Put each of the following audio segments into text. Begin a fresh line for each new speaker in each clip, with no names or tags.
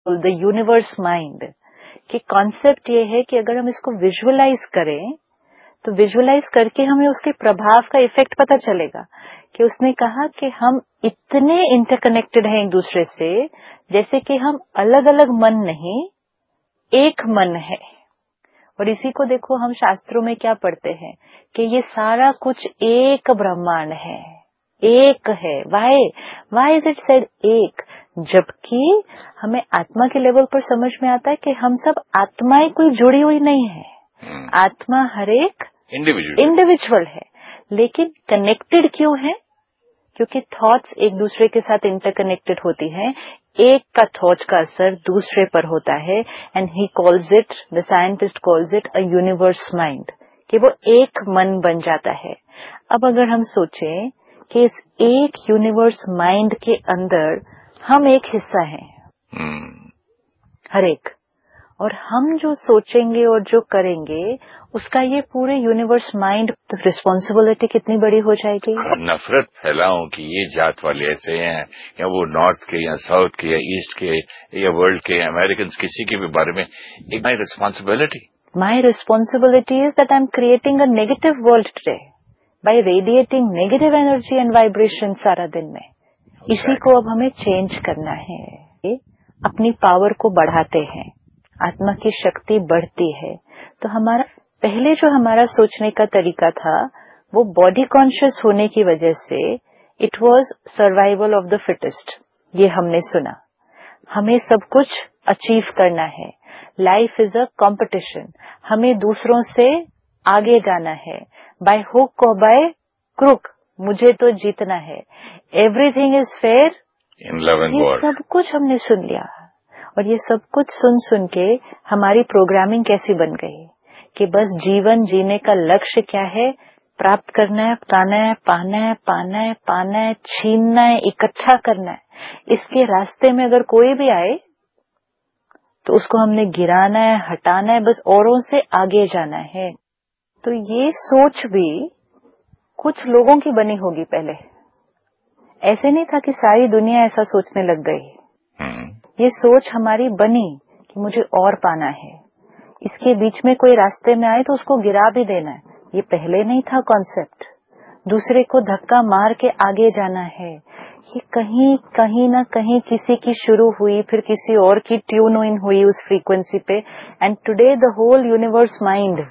The universe mind कि concept ये है कि अगर हम इसको विजुअलाइज करें तो विजुअलाइज करके हमें उसके प्रभाव का इफेक्ट पता चलेगा कि उसने कहा कि हम इतने इंटरकनेक्टेड हैं एक दूसरे से जैसे कि हम अलग अलग मन नहीं एक मन है। और इसी को देखो हम शास्त्रों में क्या पढ़ते हैं कि ये सारा कुछ एक ब्रह्मांड है, एक है। वाई इज इट सेड एक, जबकि हमें आत्मा के लेवल पर समझ में आता है कि हम सब आत्माएं कोई जुड़ी हुई नहीं है। आत्मा हर एक इंडिविजुअल है, लेकिन कनेक्टेड क्यों है? क्योंकि थॉट्स एक दूसरे के साथ इंटरकनेक्टेड होती हैं। एक का थॉट का असर दूसरे पर होता है and he calls it, the scientist calls it a universe mind, कि वो एक मन बन जाता है। अब अगर हम सोचें कि इस एक यूनिवर्स माइंड के अंदर हम एक हिस्सा हैं, हर एक, और हम जो सोचेंगे और जो करेंगे उसका ये पूरे यूनिवर्स माइंड, तो रिस्पॉन्सिबिलिटी कितनी बड़ी हो जाएगी।
नफरत फैलाऊं कि ये जात वाले ऐसे हैं या वो नॉर्थ के या साउथ के या ईस्ट के या वर्ल्ड के अमेरिकन किसी के भी बारे में, एक my
responsibility is that I am creating a negative world today bye radiating negative energy and vibration सारा दिन में। इसी को अब हमें चेंज करना है। अपनी पावर को बढ़ाते हैं, आत्मा की शक्ति बढ़ती है। तो हमारा पहले जो हमारा सोचने का तरीका था वो बॉडी कॉन्शियस होने की वजह से it was survival of the fittest. ये हमने सुना, हमें सब कुछ अचीव करना है, लाइफ इज अ कॉम्पिटिशन, हमें दूसरों से आगे जाना है, बाय हुक और बाय क्रुक मुझे तो जीतना है, everything is fair
in love and war.
सब कुछ हमने सुन लिया। और ये सब कुछ सुन सुन के हमारी प्रोग्रामिंग कैसी बन गई कि बस जीवन जीने का लक्ष्य क्या है, प्राप्त करना है, पाना है, पाना है, पाना है, पाना है, छीनना है, इकट्ठा करना है। इसके रास्ते में अगर कोई भी आए तो उसको हमने गिराना है, हटाना है, बस औरों से आगे जाना है। तो ये सोच भी कुछ लोगों की बनी होगी पहले। ऐसे नहीं था कि सारी दुनिया ऐसा सोचने लग गई। ये सोच हमारी बनी कि मुझे और पाना है, इसके बीच में कोई रास्ते में आए तो उसको गिरा भी देना है। ये पहले नहीं था कॉन्सेप्ट। दूसरे को धक्का मार के आगे जाना है, ये कहीं ना कहीं किसी की शुरू हुई, फिर किसी और की ट्यून इन हुई उस फ्रीक्वेंसी पे। And today the whole universe mind,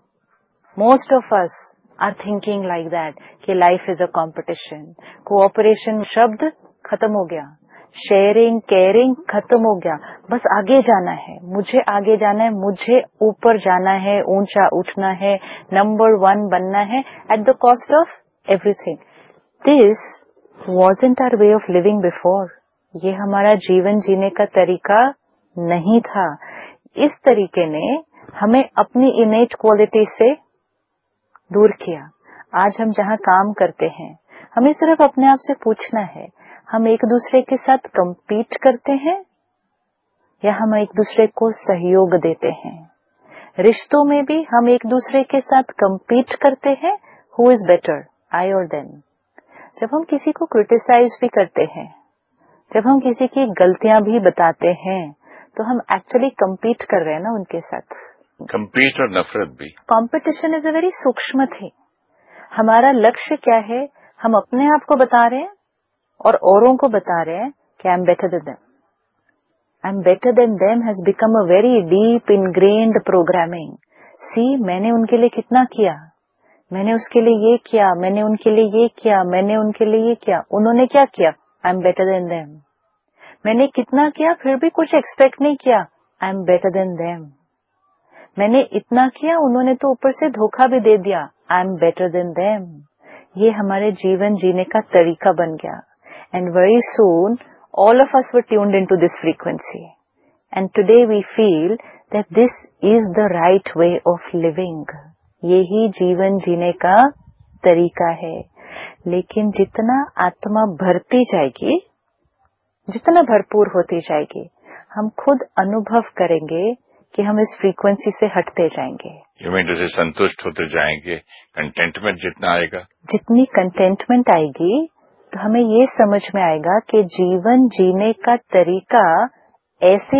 most of us are thinking like that कि life is a competition. Cooperation शब्द खत्म हो गया, शेयरिंग केयरिंग खत्म हो गया, बस आगे जाना है, मुझे आगे जाना है, मुझे ऊपर जाना है, ऊंचा उठना है, नंबर 1 बनना है at the cost of everything. This wasn't our way of living before। ये हमारा जीवन जीने का तरीका नहीं था। इस तरीके ने हमें अपनी इनेट क्वालिटी से दूर किया। आज हम जहाँ काम करते हैं, हमें सिर्फ अपने आप से पूछना है, हम एक दूसरे के साथ compete करते हैं या हम एक दूसरे को सहयोग देते हैं। रिश्तों में भी हम एक दूसरे के साथ compete करते हैं, who is better, I or them। जब हम किसी को क्रिटिसाइज भी करते हैं, जब हम किसी की गलतियां भी बताते हैं, तो हम एक्चुअली compete कर रहे हैं ना उनके साथ।
compete और नफरत भी।
Competition is a very सूक्ष्म थिंग। हमारा लक्ष्य क्या है, हम अपने आप को बता रहे हैं और औरों को बता रहे हैं कि I am better than them. I am better than them has become a very deep ingrained programming. सी, मैंने उनके लिए कितना किया, मैंने उसके लिए ये किया, मैंने उनके लिए ये किया, मैंने उनके लिए ये किया, उन्होंने क्या किया, I am better than them. मैंने कितना किया फिर भी कुछ एक्सपेक्ट नहीं किया, I am better than them. मैंने इतना किया, उन्होंने तो ऊपर से धोखा भी दे दिया, I am better than them. ये हमारे जीवन जीने का तरीका बन गया। And very soon, all of us were tuned into this frequency. And today we feel that this is the right way of living. यही जीवन जीने का तरीका है। लेकिन जितना आत्मा भरती जाएगी, जितना भरपूर होती जाएगी, हम खुद अनुभव करेंगे कि हम इस फ्रीक्वेंसी से हटते जाएंगे।
You mean to say संतुष्ट होते जाएंगे, कंटेंटमेंट जितना आएगा,
जितनी कंटेंटमेंट आएगी तो हमें ये समझ में आएगा कि जीवन जीने का तरीका ऐसे